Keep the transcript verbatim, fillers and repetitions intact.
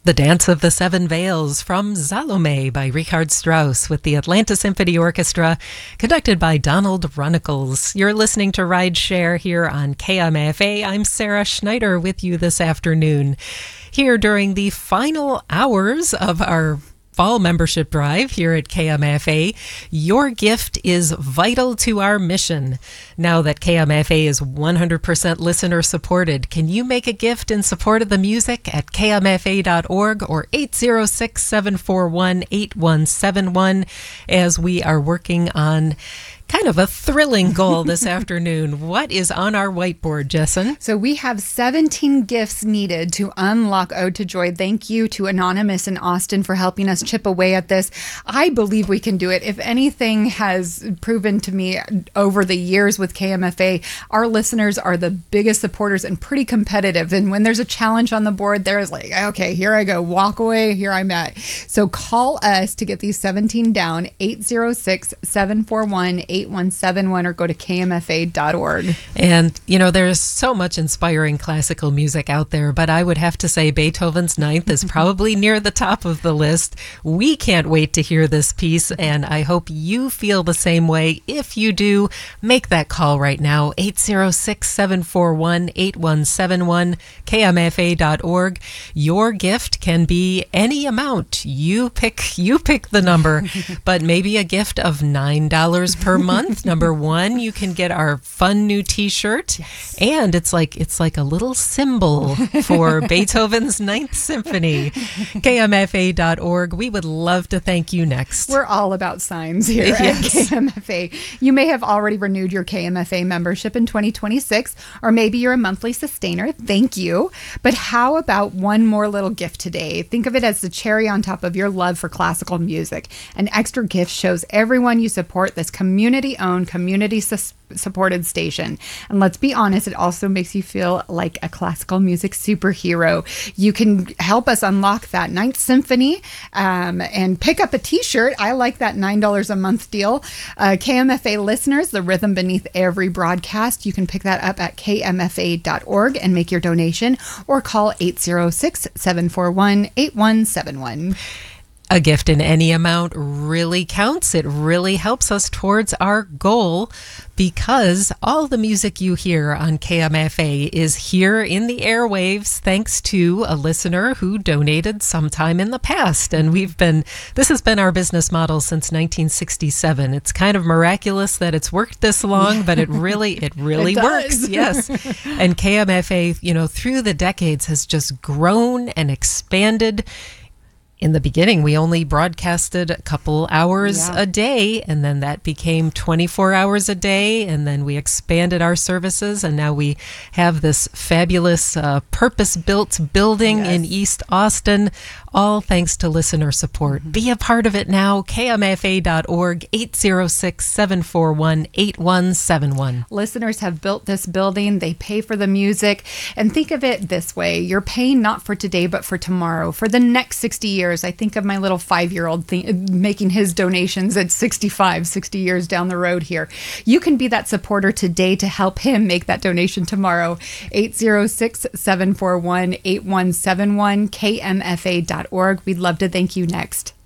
The Dance of the Seven Veils from Salome by Richard Strauss with the Atlanta Symphony Orchestra, conducted by Donald Runnicles. You're listening to Ride Share here on K M F A. I'm Sarah Schneider with you this afternoon. Here during the final hours of our fall membership drive here at K M F A, your gift is vital to our mission. Now that K M F A is one hundred percent listener supported, can you make a gift in support of the music at K M F A dot org or eight zero six, seven four one, eight one seven one as we are working on kind of a thrilling goal this afternoon. What is on our whiteboard, Jessen? So we have seventeen gifts needed to unlock Ode to Joy. Thank you to Anonymous in Austin for helping us chip away at this. I believe we can do it. If anything has proven to me over the years with K M F A, our listeners are the biggest supporters and pretty competitive. And when there's a challenge on the board, there's like, okay, here I go, walk away, here I'm at. So call us to get these seventeen down, eight zero six, seven four one, eight one seven one, or go to K M F A dot org. And, you know, there's so much inspiring classical music out there, but I would have to say Beethoven's Ninth is probably near the top of the list. We can't wait to hear this piece, and I hope you feel the same way. If you do, make that call right now, eight zero six, seven four one, eight one seven one, K M F A dot org. Your gift can be any amount. You pick, you pick the number, but maybe a gift of nine dollars per month. Number one, you can get our fun new T-shirt, yes. And it's like it's like a little symbol for Beethoven's Ninth Symphony. K M F A dot org. We would love to thank you next. We're all about signs here yes. at K M F A. You may have already renewed your K M F A membership in twenty twenty-six, or maybe you're a monthly sustainer. Thank you. But how about one more little gift today? Think of it as the cherry on top of your love for classical music. An extra gift shows everyone you support this community-owned, community-supported station. And let's be honest, it also makes you feel like a classical music superhero. You can help us unlock that Ninth Symphony um, and pick up a T-shirt. I like that nine dollars a month deal. Uh, K M F A listeners, the rhythm beneath every broadcast, you can pick that up at K M F A dot org and make your donation, or call eight zero six, seven four one, eight one seven one. A gift in any amount really counts. It really helps us towards our goal, because all the music you hear on K M F A is here in the airwaves thanks to a listener who donated sometime in the past. And we've been, this has been our business model since nineteen sixty-seven. It's kind of miraculous that it's worked this long, but it really, it really it works. Yes. And K M F A, you know, through the decades has just grown and expanded. In the beginning, we only broadcasted a couple hours yeah. a day, and then that became twenty-four hours a day, and then we expanded our services, and now we have this fabulous uh, purpose-built building yes. in East Austin, all thanks to listener support. Mm-hmm. Be a part of it now, K M F A dot org, eight zero six, seven four one, eight one seven one. Listeners have built this building, they pay for the music, and think of it this way, you're paying not for today, but for tomorrow, for the next sixty years. I think of my little five-year-old th- making his donations at sixty-five, sixty years down the road here. You can be that supporter today to help him make that donation tomorrow. eight zero six, seven four one, eight one seven one, K M F A dot org. We'd love to thank you next.